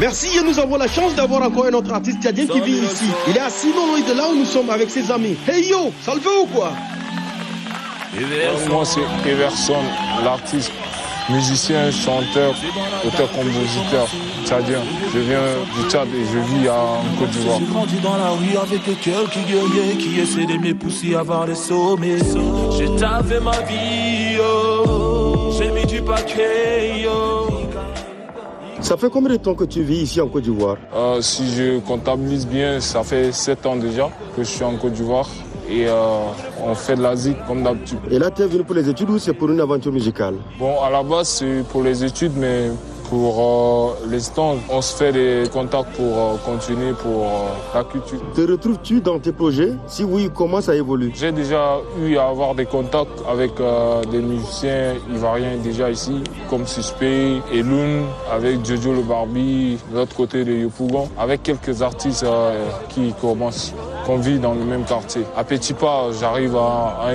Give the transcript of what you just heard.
Merci et nous avons la chance d'avoir encore un autre artiste tchadien qui vit ici. Il est à 6 loin de là où nous sommes avec ses amis. Hey yo, ça le fait ou quoi? Moi c'est Everson, l'artiste, musicien, chanteur, auteur-compositeur tchadien. Je viens du Tchad et je vis en Côte d'Ivoire. J'ai grandi dans la rue avec quelques guerriers qui essaient de m'épousser à voir les sommets. J'ai tavé ma vie, oh. J'ai mis du paquet, oh. Ça fait combien de temps que tu vis ici en Côte d'Ivoire? Si je comptabilise bien, ça fait 7 ans déjà que je suis en Côte d'Ivoire. Et on fait de la zik comme d'habitude. Et là, tu es venu pour les études ou c'est pour une aventure musicale? Bon, à la base, c'est pour les études, mais pour l'instant, on se fait des contacts pour continuer pour la culture. Te retrouves-tu dans tes projets? Si oui, comment ça évolue? J'ai déjà eu à avoir des contacts avec des musiciens ivoiriens déjà ici, comme Suspect, Eloun, avec Jojo le Barbie, de l'autre côté de Yopougon, avec quelques artistes qui commencent, qu'on vit dans le même quartier. À petits pas, j'arrive à